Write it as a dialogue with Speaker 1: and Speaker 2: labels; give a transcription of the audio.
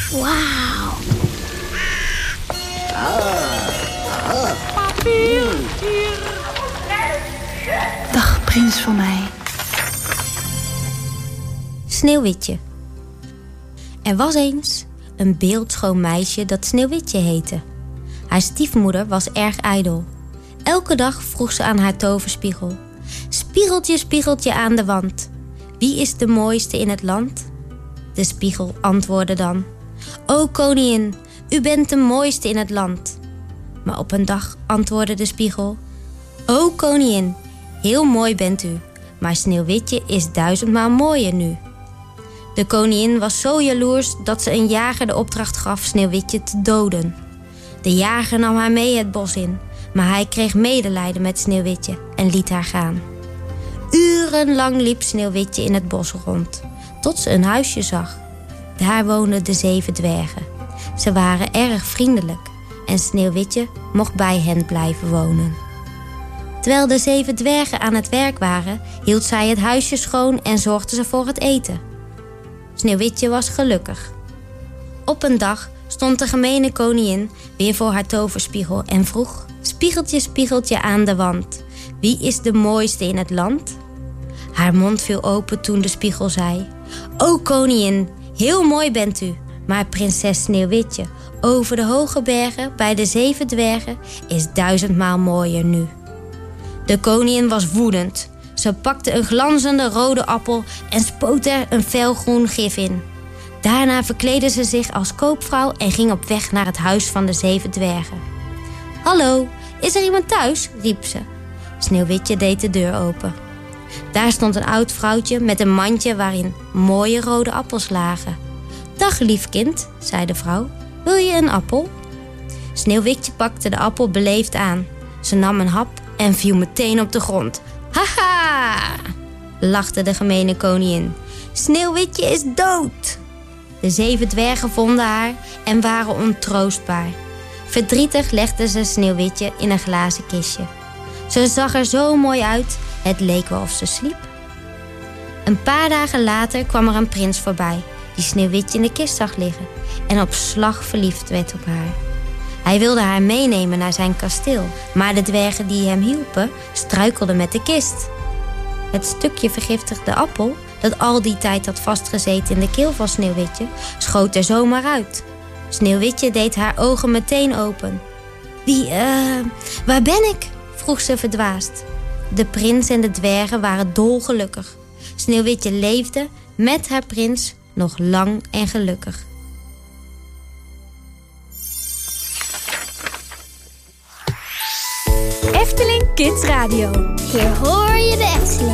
Speaker 1: Wauw.
Speaker 2: Papier, hier.
Speaker 1: Dag, prins van mij.
Speaker 3: Sneeuwwitje. Er was eens een beeldschoon meisje dat Sneeuwwitje heette. Haar stiefmoeder was erg ijdel. Elke dag vroeg ze aan haar toverspiegel: spiegeltje, spiegeltje aan de wand, wie is de mooiste in het land? De spiegel antwoordde dan: o koningin, u bent de mooiste in het land. Maar op een dag antwoordde de spiegel: o koningin, heel mooi bent u, maar Sneeuwwitje is 1000-maal mooier nu. De koningin was zo jaloers dat ze een jager de opdracht gaf Sneeuwwitje te doden. De jager nam haar mee het bos in, maar hij kreeg medelijden met Sneeuwwitje en liet haar gaan. Urenlang liep Sneeuwwitje in het bos rond, tot ze een huisje zag. Daar woonden de 7 dwergen. Ze waren erg vriendelijk en Sneeuwwitje mocht bij hen blijven wonen. Terwijl de 7 dwergen aan het werk waren, hield zij het huisje schoon en zorgde ze voor het eten. Sneeuwwitje was gelukkig. Op een dag stond de gemene koningin weer voor haar toverspiegel en vroeg: spiegeltje, spiegeltje aan de wand, wie is de mooiste in het land? Haar mond viel open toen de spiegel zei: o koningin, heel mooi bent u, maar prinses Sneeuwwitje over de hoge bergen bij de 7 dwergen is 1000-maal mooier nu. De koningin was woedend. Ze pakte een glanzende rode appel en spoot er een felgroen gif in. Daarna verkleedde ze zich als koopvrouw en ging op weg naar het huis van de 7 dwergen. Hallo, is er iemand thuis? Riep ze. Sneeuwwitje deed de deur open. Daar stond een oud vrouwtje met een mandje waarin mooie rode appels lagen. Dag lief kind, zei de vrouw, wil je een appel? Sneeuwwitje pakte de appel beleefd aan. Ze nam een hap en viel meteen op de grond. Haha, lachte de gemene koningin. Sneeuwwitje is dood. De 7 dwergen vonden haar en waren ontroostbaar. Verdrietig legden ze Sneeuwwitje in een glazen kistje. Ze zag er zo mooi uit, het leek wel of ze sliep. Een paar dagen later kwam er een prins voorbij, die Sneeuwwitje in de kist zag liggen en op slag verliefd werd op haar. Hij wilde haar meenemen naar zijn kasteel, maar de dwergen die hem hielpen struikelden met de kist. Het stukje vergiftigde appel, dat al die tijd had vastgezeten in de keel van Sneeuwwitje, schoot er zomaar uit. Sneeuwwitje deed haar ogen meteen open. Waar ben ik? Vroeg ze verdwaasd. De prins en de dwergen waren dolgelukkig. Sneeuwwitje leefde met haar prins nog lang en gelukkig.
Speaker 4: Efteling Kids Radio.
Speaker 1: Hier hoor je de Efteling.